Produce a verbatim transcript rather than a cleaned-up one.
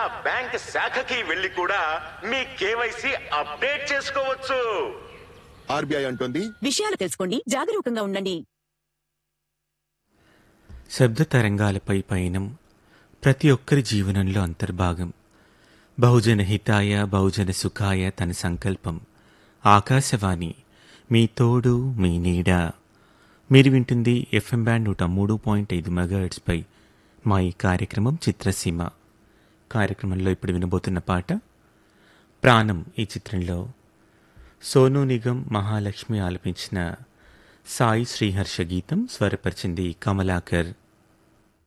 Bank శాఖకి వెళ్లి కూడా మీ కేవైసీ అప్డేట్ చేసుకోవచ్చు. ఆర్బీఐ అంటుంది, విషయాలు తెలుసుకోండి, జాగరూకంగా ఉండండి. శబ్ద తరంగాలపై పయనం ప్రతి ఒక్కరి జీవనంలో అంతర్భాగం. బహుజన హితాయ బహుజన సుఖాయ తన సంకల్పం. ఆకాశవాణి, మీ తోడు మీ నీడ. మీరు వింటుంది ఎఫ్ఎం బ్యాండ్ నూట మూడు పాయింట్ ఐదు మెగాహెర్ట్జ్పై మా ఈ కార్యక్రమం చిత్రసీమ. కార్యక్రమంలో ఇప్పుడు వినబోతున్న పాట ప్రాణం. ఈ చిత్రంలో సోనూ నిగమ్, మహాలక్ష్మి ఆలపించిన సాయి శ్రీహర్ష గీతం, స్వరపరిచింది కమలాకర్.